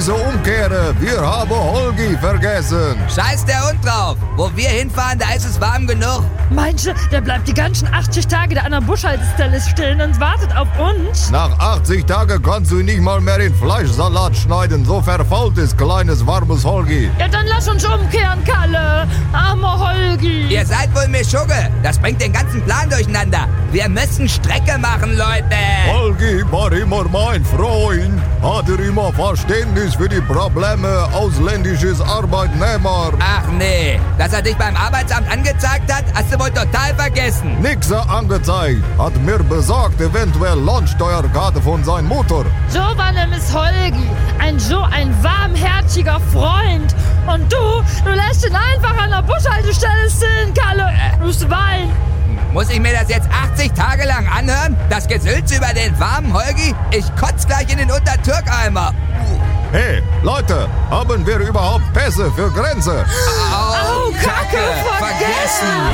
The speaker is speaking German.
müssen umkehren. Wir haben Holgi vergessen. Scheiß der Hund drauf. Wo wir hinfahren, da ist es warm genug. Meinst du, der bleibt die ganzen 80 Tage da an der Bushaltestelle stehen und wartet auf uns? Nach 80 Tagen kannst du nicht mal mehr den Fleischsalat schneiden. So verfault ist kleines, warmes Holgi. Ja, dann lass uns umkehren, Kalle. Armer Holgi. Ihr seid wohl Mischugge. Das bringt den ganzen Plan durcheinander. Wir müssen Strecke machen, Leute. Holgi war immer mein Freund. Hatte immer Verständnis für die Probleme ausländisches Arbeitnehmer. Ach nee, dass er dich beim Arbeitsamt angezeigt hat, hast du wohl total vergessen. Nix angezeigt. Hat mir besorgt, eventuell Lohnsteuerkarte von seiner Mutter. So war nämlich Holgi. So ein warmherziger Freund. Und du lässt ihn einfach an der Bushaltestelle stehen, Kalle. Du Schwein. Muss ich mir das jetzt 80 Tage lang anhören? Das Gesülz über den warmen Holgi? Ich kotz gleich in den Untertürkeimer. Hey, Leute, haben wir überhaupt Pässe für Grenze? Au, Kacke, vergessen!